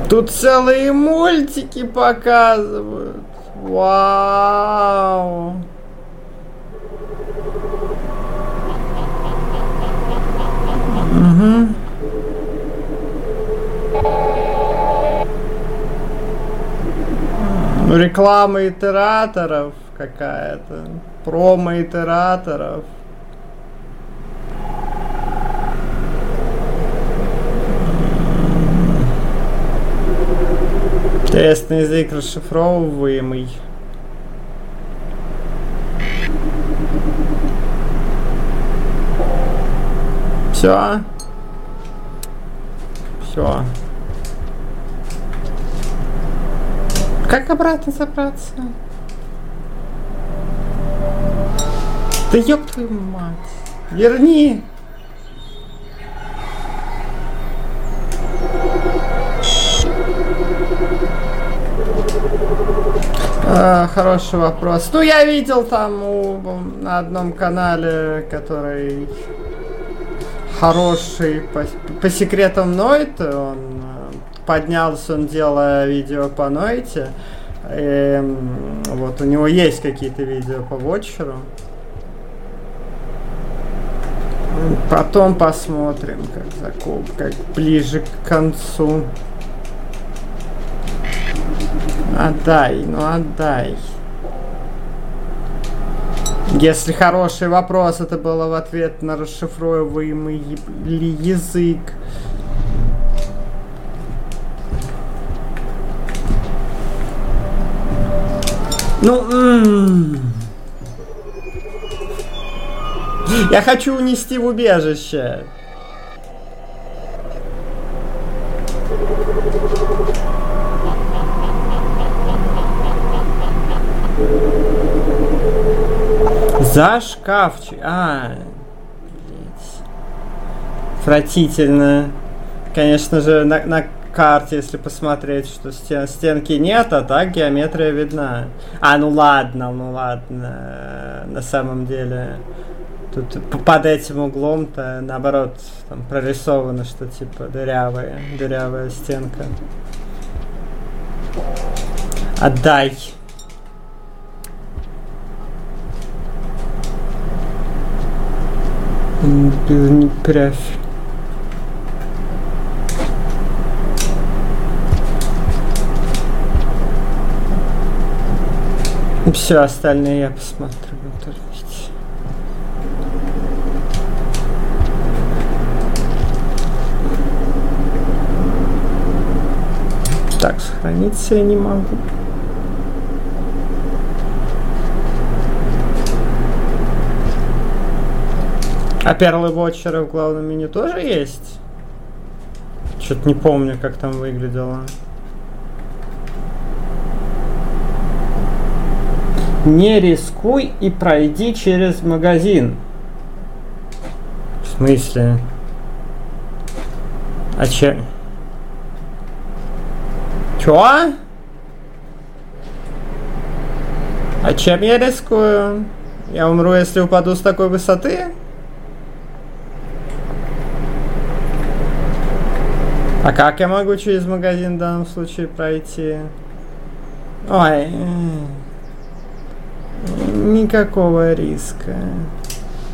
Тут целые мультики показывают. Вау. Угу. Реклама итераторов какая-то. Промо итераторов. Интересный язык расшифровываемый. Все. Все. Как обратно забраться? Да ёб твою мать. Верни. Хороший вопрос. Ну, я видел там на одном канале, который хороший по секретам Нойта. Он поднялся, он делал видео по Нойте. Вот, у него есть какие-то видео по Watcher'у. Потом посмотрим, как ближе к концу. Отдай, ну отдай. Если хороший вопрос, это было в ответ на расшифровываемый язык. Ну, я хочу унести в убежище. За шкафчик. Блять. Отвратительно. Конечно же, на карте, если посмотреть, что стенки нет, а так геометрия видна. Ну ладно. На самом деле. Тут под этим углом-то, наоборот, там прорисовано, что типа дырявая стенка. Отдай. Не прявь. Все остальные я посмотрю. Так, сохраниться я не могу. А перлы Watcher'а в главном меню тоже есть? Что-то не помню, как там выглядело. Не рискуй и пройди через магазин. В смысле? А че? Чё? А чем я рискую? Я умру, если упаду с такой высоты? А как я могу через магазин в данном случае пройти? Ой, никакого риска.